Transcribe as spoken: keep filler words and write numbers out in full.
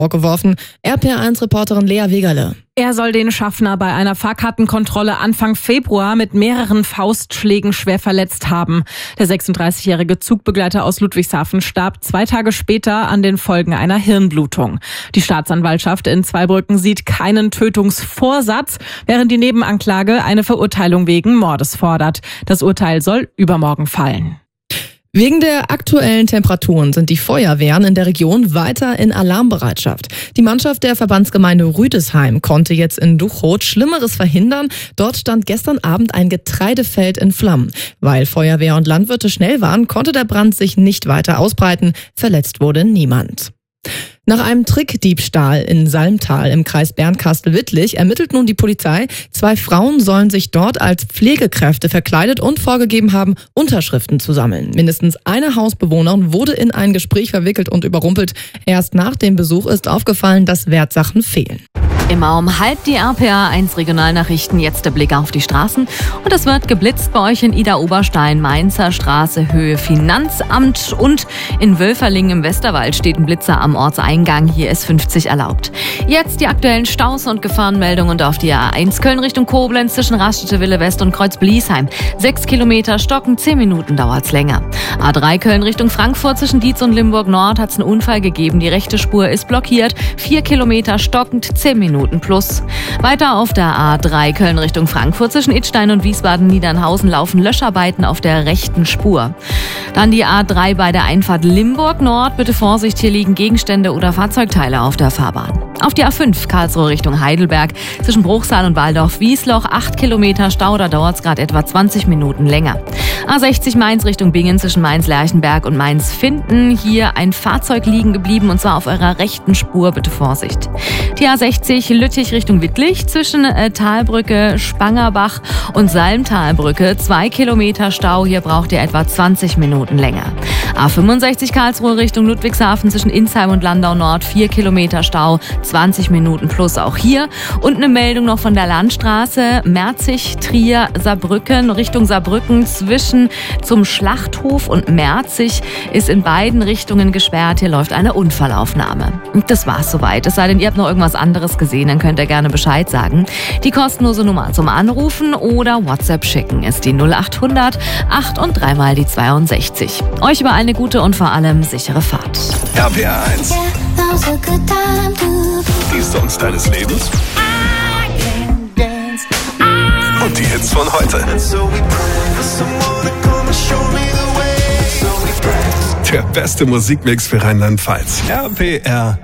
vorgeworfen. R P R eins Reporterin Lea Wegerle. Er soll den Schaffner bei einer Fahrkartenkontrolle Anfang Februar mit mehreren Faustschlägen schwer verletzt haben. Der sechsunddreißigjährige Zugbegleiter aus Ludwigshafen starb zwei Tage später an den Folgen einer Hirnblutung. Die Staatsanwaltschaft in Zweibrücken sieht keinen Tötungsvorsatz, während die Nebenanklage eine Verurteilung wegen Mordes fordert. Das Urteil soll übermorgen fallen. Wegen der aktuellen Temperaturen sind die Feuerwehren in der Region weiter in Alarmbereitschaft. Die Mannschaft der Verbandsgemeinde Rüdesheim konnte jetzt in Duchroth Schlimmeres verhindern. Dort stand gestern Abend ein Getreidefeld in Flammen. Weil Feuerwehr und Landwirte schnell waren, konnte der Brand sich nicht weiter ausbreiten. Verletzt wurde niemand. Nach einem Trickdiebstahl in Salmtal im Kreis Bernkastel-Wittlich ermittelt nun die Polizei. Zwei Frauen sollen sich dort als Pflegekräfte verkleidet und vorgegeben haben, Unterschriften zu sammeln. Mindestens eine Hausbewohnerin wurde in ein Gespräch verwickelt und überrumpelt. Erst nach dem Besuch ist aufgefallen, dass Wertsachen fehlen. Immer um halb die R P R eins Regionalnachrichten, jetzt der Blick auf die Straßen. Und es wird geblitzt bei euch in Ida-Oberstein, Mainzer Straße, Höhe Finanzamt. Und in Wölferlingen im Westerwald steht ein Blitzer am Ortseingang. Hier ist fünfzig erlaubt. Jetzt die aktuellen Staus und Gefahrenmeldungen und auf die A eins Köln Richtung Koblenz zwischen Raststätte Wille West und Kreuz-Bliesheim. Sechs Kilometer stocken, zehn Minuten dauert's länger. A drei Köln Richtung Frankfurt zwischen Dietz und Limburg Nord hat's einen Unfall gegeben. Die rechte Spur ist blockiert. Vier Kilometer stockend, zehn Minuten plus. Weiter auf der A drei Köln Richtung Frankfurt zwischen Idstein und Wiesbaden-Niedernhausen laufen Löscharbeiten auf der rechten Spur. Dann die A drei bei der Einfahrt Limburg Nord. Bitte Vorsicht, hier liegen Gegenstände oder Fahrzeugteile auf der Fahrbahn. Auf die A fünf Karlsruhe Richtung Heidelberg zwischen Bruchsal und Waldorf-Wiesloch. acht Kilometer Stau, da dauert es gerade etwa zwanzig Minuten länger. A sechzig Mainz Richtung Bingen zwischen Mainz-Lerchenberg und Mainz-Finden. Hier ein Fahrzeug liegen geblieben und zwar auf eurer rechten Spur. Bitte Vorsicht. Die A sechzig Lüttich Richtung Wittlich zwischen äh, Talbrücke, Spangerbach und Salmtalbrücke. Zwei Kilometer Stau, hier braucht ihr etwa zwanzig Minuten länger. A fünfundsechzig Karlsruhe Richtung Ludwigshafen zwischen Insheim und Landau Nord. Vier Kilometer Stau, zwanzig Minuten plus auch hier. Und eine Meldung noch von der Landstraße Merzig, Trier, Saarbrücken Richtung Saarbrücken zwischen zum Schlachthof und Merzig ist in beiden Richtungen gesperrt. Hier läuft eine Unfallaufnahme. Das war's soweit. Es sei denn, ihr habt noch irgendwas anderes gesehen, dann könnt ihr gerne Bescheid sagen. Die kostenlose Nummer zum Anrufen oder WhatsApp schicken ist die null acht hundert acht und dreimal die zweiundsechzig. Euch über eine gute und vor allem sichere Fahrt. R P R eins. Die Songs deines Lebens. Und die Hits von heute. Der beste Musikmix für Rheinland-Pfalz. R P R